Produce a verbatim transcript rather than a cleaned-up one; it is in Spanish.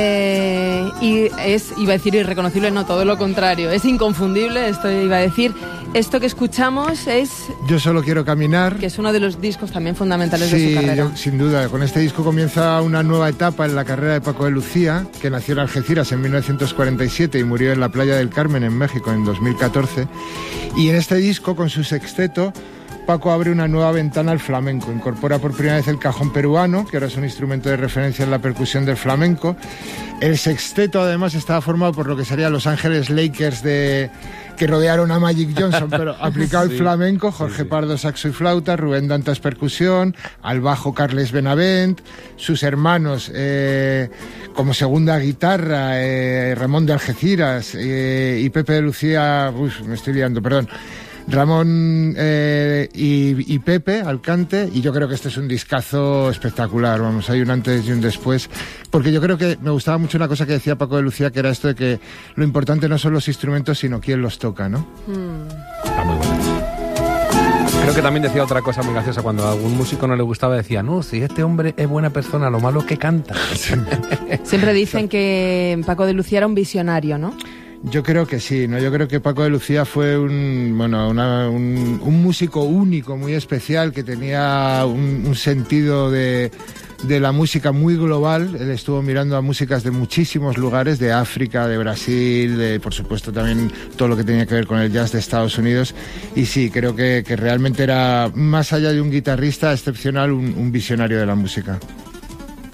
Eh, y es, iba a decir irreconocible, no, todo lo contrario, es inconfundible, esto iba a decir. Esto que escuchamos es... Yo solo quiero caminar. Que es uno de los discos también fundamentales sí, de su carrera. Yo, sin duda, con este disco comienza una nueva etapa en la carrera de Paco de Lucía, que nació en Algeciras en mil novecientos cuarenta y siete y murió en la playa del Carmen, en México, en dos mil catorce. Y en este disco, con su sexteto, Paco abre una nueva ventana al flamenco. Incorpora por primera vez el cajón peruano, que ahora es un instrumento de referencia en la percusión del flamenco. El sexteto, además, estaba formado por lo que serían Los Ángeles Lakers de... que rodearon a Magic Johnson, pero aplicado sí, al flamenco. Jorge sí, sí. Pardo, saxo y flauta, Rubén Dantas, percusión, al bajo Carles Benavent, sus hermanos eh, como segunda guitarra, eh, Ramón de Algeciras eh, y Pepe de Lucía, uy, me estoy liando, perdón, Ramón eh, y, y Pepe al cante, y yo creo que este es un discazo espectacular, vamos, hay un antes y un después, porque yo creo que me gustaba mucho una cosa que decía Paco de Lucía, que era esto de que lo importante no son los instrumentos, sino quién los toca, ¿no? Mm. Está muy bueno. Creo que también decía otra cosa muy graciosa, cuando a algún músico no le gustaba, decía, no, si este hombre es buena persona, lo malo es que canta. Siempre dicen que Paco de Lucía era un visionario, ¿no? Yo creo que sí, ¿no? Yo creo que Paco de Lucía fue un, bueno, una, un, un músico único, muy especial, que tenía un, un sentido de, de la música muy global. Él estuvo mirando a músicas de muchísimos lugares, de África, de Brasil, de, por supuesto también todo lo que tenía que ver con el jazz de Estados Unidos. Y sí, creo que, que realmente era, más allá de un guitarrista excepcional, un, un visionario de la música.